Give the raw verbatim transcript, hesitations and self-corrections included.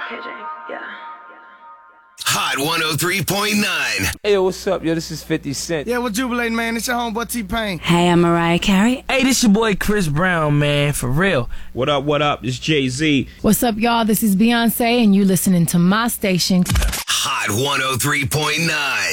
K J, yeah. Hot one oh three point nine. Hey, yo, what's up? Yo, this is fifty Cent. Yeah, we're jubilating, man. It's your homeboy T-Pain. Hey, I'm Mariah Carey. Hey, this your boy Chris Brown, man, for real. What up, what up? It's Jay-Z. What's up, y'all? This is Beyonce, and you listening to my station. Hot one oh three point nine.